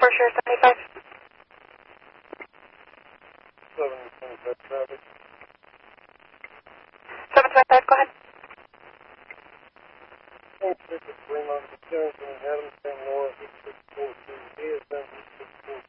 Share 75. 725 traffic. 725, go ahead. Point 6 at Fremont, Carrington, Adams, Sam North, 8643, ASM 8643.